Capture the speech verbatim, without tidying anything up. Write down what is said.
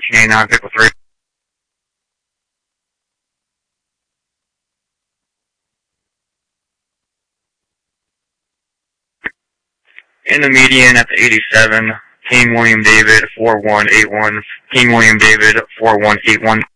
thirteen eighty-nine, pick with three. In the median at the eighty-seven, King William David, four one eight one, King William David, four one eight one.